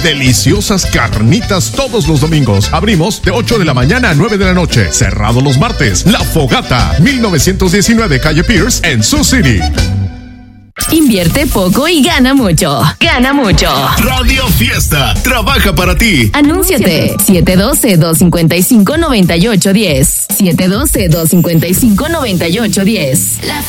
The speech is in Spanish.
deliciosas carnitas todos los domingos. Abrimos de 8 de la mañana a 9 de la noche. Cerrado los martes. La Fogata, 1919 Calle Pierce en Sioux City. Invierte poco y gana mucho. Gana mucho. Radio Fiesta trabaja para ti. Anúnciate. 712-255-9810. 712-255-9810.